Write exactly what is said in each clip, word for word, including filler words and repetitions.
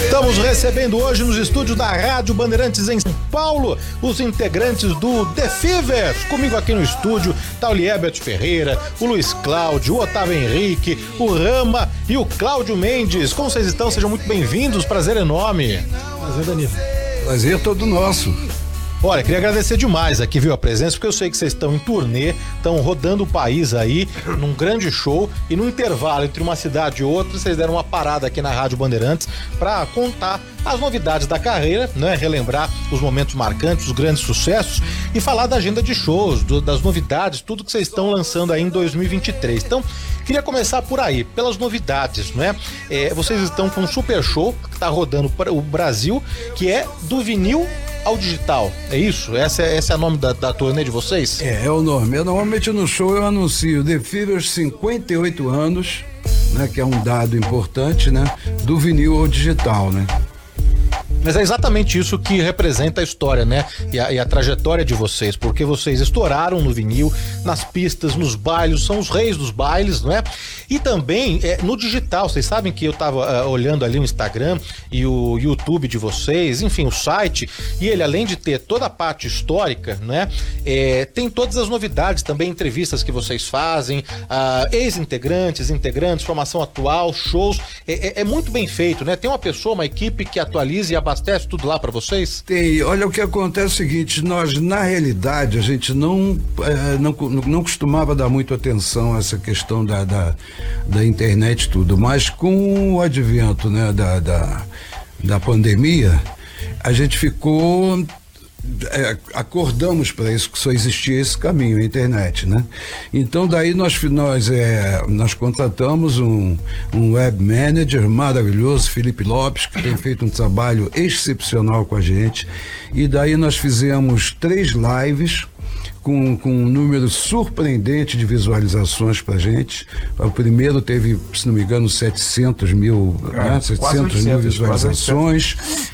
Estamos recebendo hoje nos estúdios da Rádio Bandeirantes em São Paulo os integrantes do The Fevers. Comigo aqui no estúdio tá o Liebert Ferreira, o Luiz Cláudio, o Otávio Henrique, o Rama e o Cláudio Mendes. Como vocês estão? Sejam muito bem-vindos, prazer enorme. Prazer, Danilo. Prazer todo nosso. Olha, queria agradecer demais aqui, viu, a presença, porque eu sei que vocês estão em turnê, estão rodando o país aí, num grande show, e no intervalo entre uma cidade e outra, vocês deram uma parada aqui na Rádio Bandeirantes para contar as novidades da carreira, né, relembrar os momentos marcantes, os grandes sucessos e falar da agenda de shows, do, das novidades, tudo que vocês estão lançando aí em dois mil e vinte e três. Então, queria começar por aí, pelas novidades, né? É, vocês estão com um super show que está rodando para o Brasil, que é do vinil ao digital, é isso? Esse é, esse é o nome da, da turnê de vocês? É, é o nome. Eu, normalmente no show eu anuncio The Fevers cinquenta e oito anos, né, que é um dado importante, né, do vinil ao digital, né? Mas é exatamente isso que representa a história, né? E a, e a trajetória de vocês, porque vocês estouraram no vinil, nas pistas, nos bailes, são os reis dos bailes, não é? E também é, no digital. Vocês sabem que eu tava uh, olhando ali o Instagram e o YouTube de vocês, enfim, o site, e ele, além de ter toda a parte histórica, né? É, tem todas as novidades também, entrevistas que vocês fazem, uh, ex-integrantes, integrantes, formação atual, shows. É, é, é muito bem feito, né? Tem uma pessoa, uma equipe que atualiza e abastece tudo lá para vocês? Tem. Olha, o que acontece é o seguinte, nós, na realidade, a gente não, é, não, não costumava dar muito atenção a essa questão da, da, da internet e tudo, mas com o advento, né, da, da, da pandemia, a gente ficou... É, acordamos para isso, que só existia esse caminho, a internet, né? Então daí nós nós, é, nós contratamos um, um web manager maravilhoso, Felipe Lopes, que tem feito um trabalho excepcional com a gente, e daí nós fizemos três lives com, com um número surpreendente de visualizações pra gente. O primeiro teve, se não me engano, setecentos mil, é, né? setecentos mil visualizações.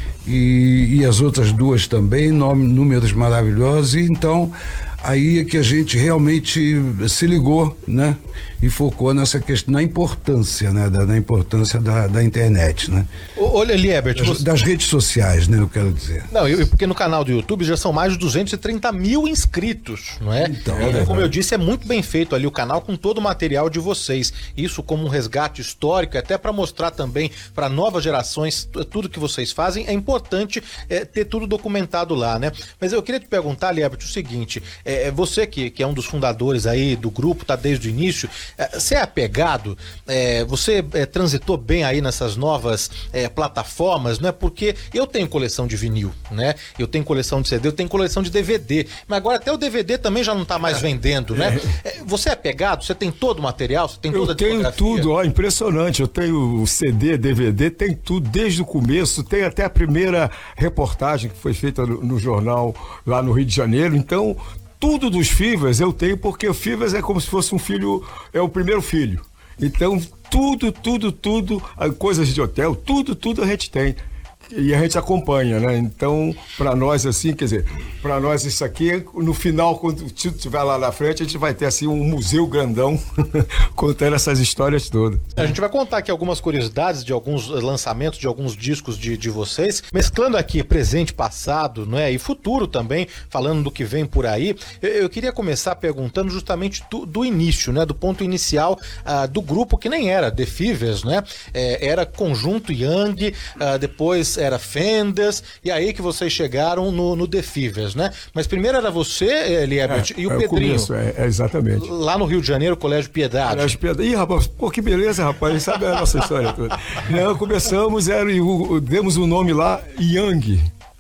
E, e as outras duas também, números maravilhosos. E então aí é que a gente realmente se ligou, né? E focou nessa questão, na importância, né? Da, na importância da, da internet, né? Olha, Liebert, das, você... das redes sociais, né? Eu quero dizer. Não, eu, porque no canal do YouTube já são mais de duzentos e trinta mil inscritos, não é? Então, é, como eu disse, é muito bem feito ali o canal com todo o material de vocês. Isso como um resgate histórico, até para mostrar também para novas gerações tudo que vocês fazem. É importante é, ter tudo documentado lá, né? Mas eu queria te perguntar, Liebert, o seguinte: é, você que, que é um dos fundadores aí do grupo, tá desde o início. Você é apegado? É, você é, transitou bem aí nessas novas é, plataformas, não é? Porque eu tenho coleção de vinil, né? Eu tenho coleção de C D, eu tenho coleção de D V D, mas agora até o D V D também já não tá mais vendendo, né? É, você é apegado? Você tem todo o material? Você tem toda a discografia? Eu tenho tudo, ó, impressionante. Eu tenho o C D, D V D, tem tudo desde o começo, tem até a primeira reportagem que foi feita no, no jornal lá no Rio de Janeiro. Então, tudo dos Fevers eu tenho, porque o Fevers é como se fosse um filho, é o primeiro filho. Então, tudo, tudo, tudo, coisas de hotel, tudo, tudo a gente tem. E a gente acompanha, né? Então, para nós, assim, quer dizer, para nós isso aqui, no final, quando o título estiver lá na frente, a gente vai ter, assim, um museu grandão contando essas histórias todas. A gente vai contar aqui algumas curiosidades de alguns lançamentos, de alguns discos de, de vocês, mesclando aqui presente, passado, né? E futuro também, falando do que vem por aí. Eu, eu queria começar perguntando justamente do, do início, né? Do ponto inicial uh, do grupo, que nem era The Fevers, né? É, era Conjunto Young, uh, depois era Fenders, e aí que vocês chegaram no, no The Fevers, né? Mas primeiro era você, Liebert, é, e o é Pedrinho. O começo, é, é, exatamente. Lá no Rio de Janeiro, Colégio Piedade. Colégio Piedade. Ih, rapaz, pô, que beleza, rapaz, sabe a nossa história toda. Não, começamos, era, demos o nome lá, Young.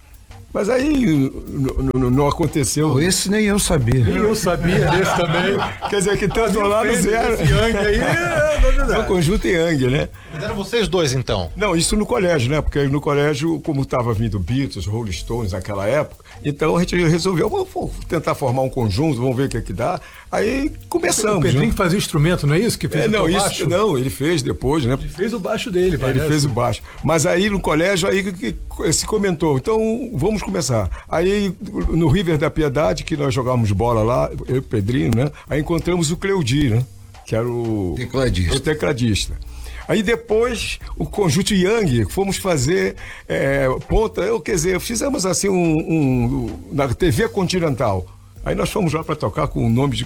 Mas aí não, não aconteceu. Esse nem eu sabia. Nem eu sabia desse também. Quer dizer, que tanto lá no zero. Esse Young aí é o Conjunto Young, né? Mas eram vocês dois, então? Não, isso no colégio, né? Porque no colégio, como estava vindo Beatles, Rolling Stones naquela época, então a gente resolveu, vamos tentar formar um conjunto, vamos ver o que é que dá. Aí começamos. O Pedrinho né? que fazia instrumento, não é isso? Que fez é, o não, isso, baixo? não, ele fez depois, né? Ele fez o baixo dele, parece. Ele fez o baixo. Mas aí no colégio, aí que, que se comentou, então vamos começar. Aí no River da Piedade, que nós jogávamos bola lá, eu e o Pedrinho, né? Aí encontramos o Cleudi, né? Que era o tecladista. o tecladista. Aí depois, o conjunto Yang, fomos fazer é, ponta, eu, quer dizer, fizemos assim um, um na T V Continental. Aí nós fomos lá para tocar com o nome de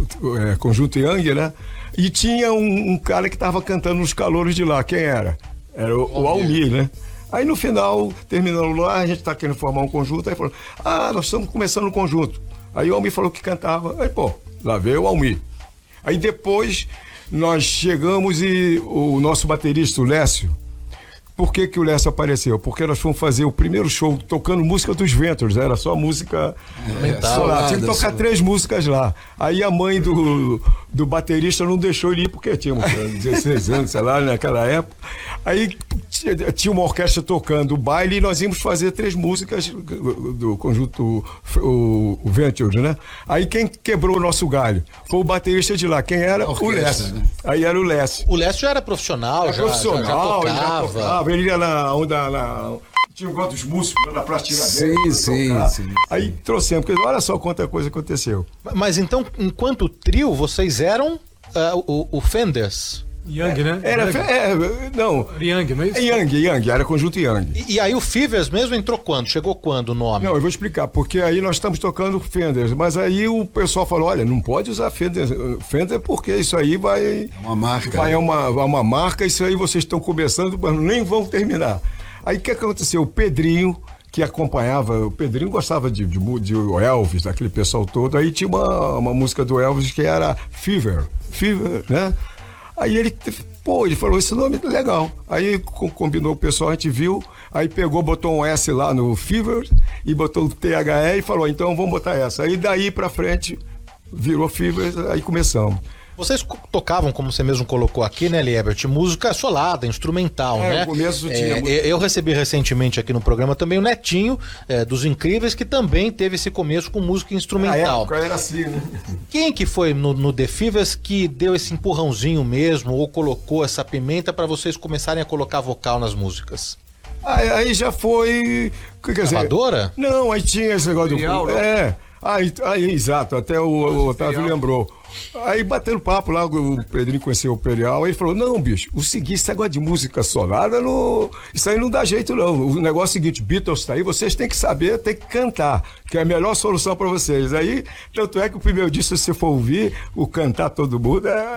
é, conjunto Yang, né? E tinha um, um cara que estava cantando nos calouros de lá. Quem era? Era o, o Almir, né? Aí no final, terminando lá, a gente está querendo formar um conjunto. Aí falou, ah, nós estamos começando um conjunto. Aí o Almir falou que cantava. Aí, pô, lá veio o Almir. Aí depois nós chegamos e o nosso baterista, o Lécio, por que que o Lécio apareceu? Porque nós fomos fazer o primeiro show tocando música dos Ventures, era só música É, só lá, tinha que tocar só. três músicas lá. Aí a mãe do, do baterista não deixou ele ir, porque tínhamos dezesseis anos, sei lá, naquela época. Aí tinha, tinha uma orquestra tocando o baile e nós íamos fazer três músicas do, do conjunto o, o Ventures, né? Aí quem quebrou o nosso galho foi o baterista de lá. Quem era? Orquestra, o Lécio. né? Aí era o Lécio. O Lécio já era profissional, Era já, profissional, já, ele já já tocava. tocava, ele ia na onda, na, tinha um dos músicos na Praça Tiradentes. Sim, sim, sim. Aí trouxemos, porque olha só quanta coisa aconteceu. Mas então, enquanto trio, vocês eram ah, o, o Fenders. Yang, né? Era, Yang. é, não, Yang, não é isso? Yang, Yang, era conjunto Yang. E, e aí o Fevers mesmo entrou quando? Chegou quando o nome? Não, eu vou explicar, porque aí nós estamos tocando Fender, mas aí o pessoal falou, olha, não pode usar Fender, Fender porque isso aí vai... É uma marca. Vai é uma, uma marca, isso aí vocês estão começando, mas nem vão terminar. Aí o que aconteceu? O Pedrinho, que acompanhava, o Pedrinho gostava de, de, de Elvis, daquele pessoal todo, aí tinha uma, uma música do Elvis que era Fever, Fever, né? Aí ele, pô, ele falou, esse nome é legal. Aí combinou o pessoal, a gente viu, aí pegou, botou um S lá no Fever e botou o T H E e falou, então vamos botar essa. Aí daí pra frente virou Fever, aí começamos. Vocês co- tocavam, como você mesmo colocou aqui, né, Liebert, música solada, instrumental, É, né? no começo tinha É, música- eu recebi recentemente aqui no programa também o Netinho, é, dos Incríveis, que também teve esse começo com música Na instrumental. época era assim, né? Quem que foi no, no The Fevers que deu esse empurrãozinho mesmo, ou colocou essa pimenta para vocês começarem a colocar vocal nas músicas? Aí, aí já foi... Quer dizer, Gravadora? não, aí tinha esse negócio Imperial, do... não? É, aí, aí exato, até o, o Otávio Imperial. lembrou. Aí batendo papo lá, o Pedrinho conheceu o Imperial, aí ele falou, não, bicho, o seguinte, esse negócio de música sonora, não, isso aí não dá jeito não. O negócio é o seguinte, Beatles tá aí, vocês têm que saber, tem que cantar, que é a melhor solução para vocês. Aí, tanto é que o primeiro disco, se você for ouvir, o cantar todo mundo, é...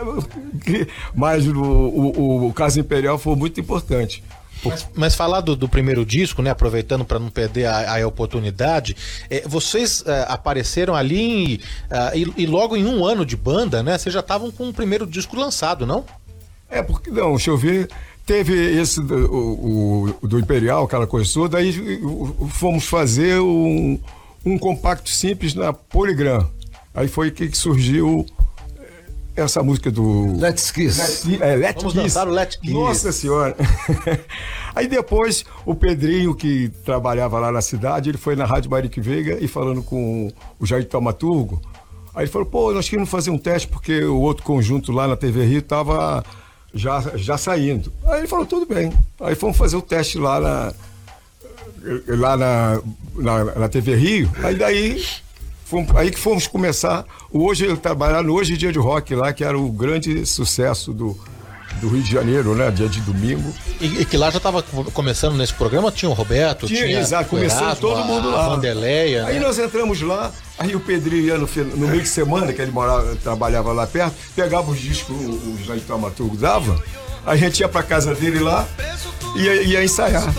mas o, o, o caso Imperial foi muito importante. Mas, mas falar do, do primeiro disco, né? Aproveitando para não perder a, a oportunidade, é, vocês é, apareceram ali em, ah, e, e logo em um ano de banda, né? Vocês já estavam com o primeiro disco lançado, não? É, porque, não, deixa eu ver, teve esse do, o, o, do Imperial, aquela coisa toda, aí o- fomos fazer um, um compacto simples na Polygram. Aí foi que que surgiu essa música do... Let's Kiss. É, Let Vamos Kiss. dançar o Let Kiss. Nossa Senhora. Aí depois o Pedrinho, que trabalhava lá na cidade, ele foi na Rádio Marique Veiga e falando com o Jair Taumaturgo. Aí ele falou, pô, nós queríamos fazer um teste porque o outro conjunto lá na T V Rio tava já, já saindo. Aí ele falou, tudo bem. Aí fomos fazer o teste lá na, lá na, na, na T V Rio. Aí daí... Fomos, aí que fomos começar o hoje trabalhar no Hoje Dia de Rock lá, que era o grande sucesso do, do Rio de Janeiro, né? Dia de domingo. E, e que lá já estava começando nesse programa, tinha o Roberto, Tinha, tinha, exato, o começando Erasmo, todo a- mundo a lá. Vanderleia, Aí né? nós entramos lá, aí o Pedrinho ia no, fin- no meio de semana, que ele morava, trabalhava lá perto, pegava os discos, os Jair Taumaturgo dava, a gente ia pra casa dele lá e ia, ia ensaiar.